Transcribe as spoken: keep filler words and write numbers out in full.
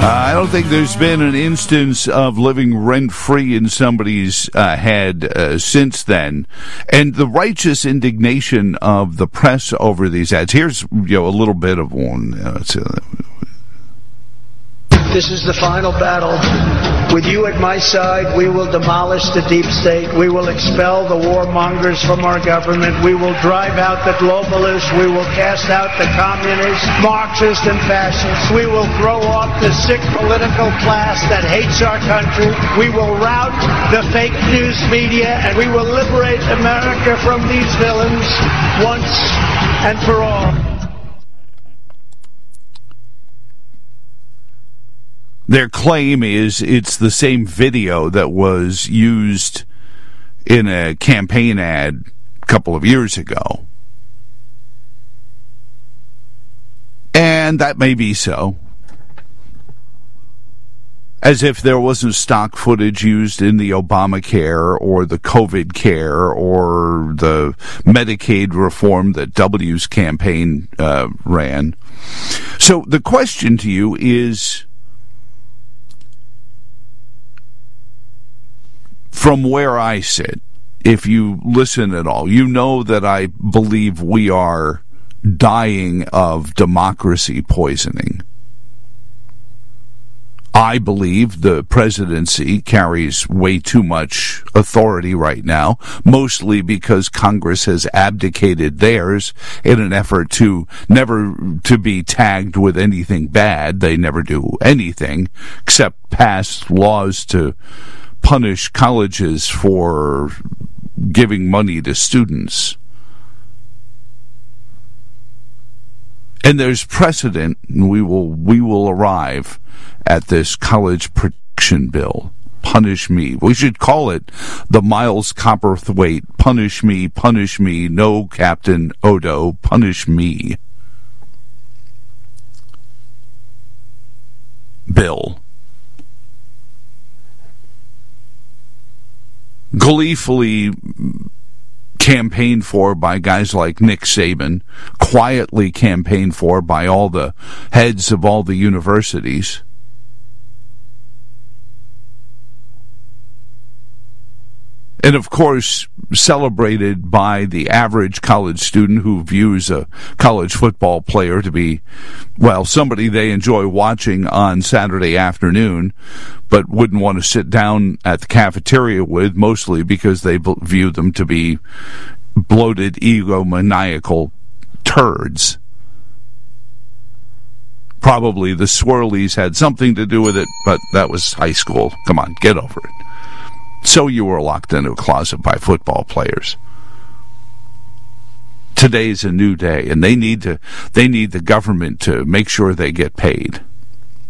I don't think there's been an instance of living rent-free in somebody's uh, head uh, since then. And the righteous indignation of the press over these ads. Here's, you know, a little bit of one. Uh, it's, uh, This is the final battle. With you at my side, we will demolish the deep state. We will expel the warmongers from our government. We will drive out the globalists. We will cast out the communists, Marxists, and fascists. We will throw off the sick political class that hates our country. We will rout the fake news media, and we will liberate America from these villains once and for all. Their claim is it's the same video that was used in a campaign ad a couple of years ago. And that may be so. As if there wasn't stock footage used in the Obamacare or the COVID care or the Medicaid reform that W's campaign uh, ran. So the question to you is, from where I sit, if you listen at all, you know that I believe we are dying of democracy poisoning. I believe the presidency carries way too much authority right now, mostly because Congress has abdicated theirs in an effort to never to be tagged with anything bad. They never do anything except pass laws to punish colleges for giving money to students. And there's precedent, and we will we will arrive at this college protection bill. Punish me. We should call it the Miles Copperthwaite punish me, punish me, no Captain Odo, punish me bill. Gleefully campaigned for by guys like Nick Saban, quietly campaigned for by all the heads of all the universities. And of course, celebrated by the average college student who views a college football player to be, well, somebody they enjoy watching on Saturday afternoon, but wouldn't want to sit down at the cafeteria with, mostly because they view them to be bloated, egomaniacal turds. Probably the swirlies had something to do with it, but that was high school. Come on, get over it. So you were locked into a closet by football players. Today's a new day, and they need to they need the government to make sure they get paid.